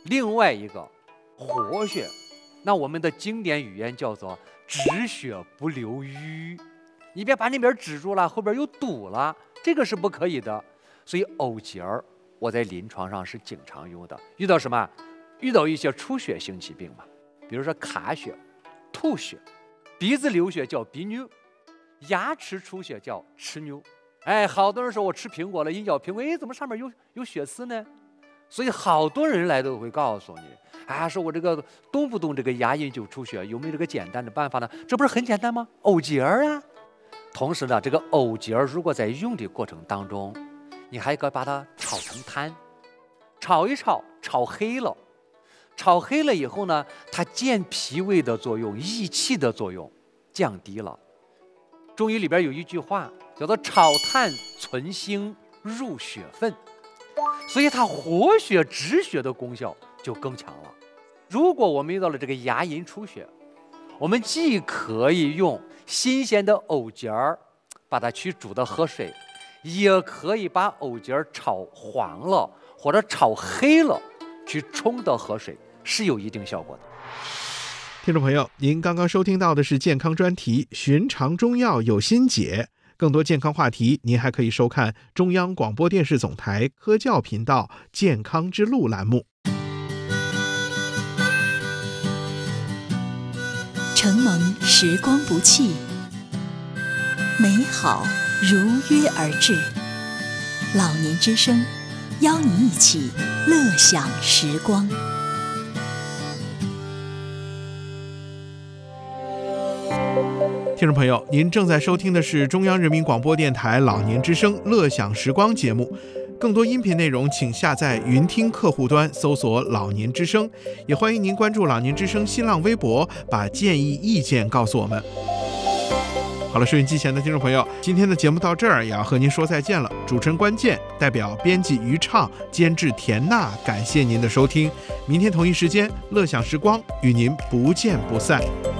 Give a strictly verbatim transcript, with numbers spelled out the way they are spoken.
另外一个活血，那我们的经典语言叫做止血不留瘀，你别把那边止住了，后边又堵了，这个是不可以的。所以藕节儿我在临床上是经常用的。遇到什么？遇到一些出血性疾病嘛，比如说卡血、吐血，鼻子流血叫鼻衄，牙齿出血叫齿衄。哎，好多人说我吃苹果了，一咬苹果，哎，怎么上面有有血丝呢？所以好多人来都会告诉你，啊，说我这个动不动这个牙龈就出血，有没有这个简单的办法呢？这不是很简单吗？藕节儿啊。同时呢，这个藕节儿如果在用的过程当中，你还可以把它炒成汤，炒一炒，炒黑了，炒黑了以后呢，它健脾胃的作用、益气的作用降低了。中医里边有一句话叫做炒炭存腥入血分，所以它活血止血的功效就更强了。如果我们遇到了这个牙龈出血，我们既可以用新鲜的藕节儿把它去煮的河水，也可以把藕节儿炒黄了或者炒黑了去冲的河水，是有一定效果的。 听众朋友，您刚刚收听到的是健康专题《寻常中药有心解》，更多健康话题您还可以收看中央广播电视总台科教频道《健康之路》栏目。 承蒙时光不弃，美好如约而至。老年之声，邀您一起乐享时光。 听众朋友，您正在收听的是中央人民广播电台老年之声乐享时光节目。更多音频内容请下载云听客户端搜索老年之声，也欢迎您关注老年之声新浪微博，把建议意见告诉我们。好了，收音机前的听众朋友，今天的节目到这儿也要和您说再见了。主持人关键，代表编辑于畅，监制田娜，感谢您的收听。明天同一时间乐享时光与您不见不散。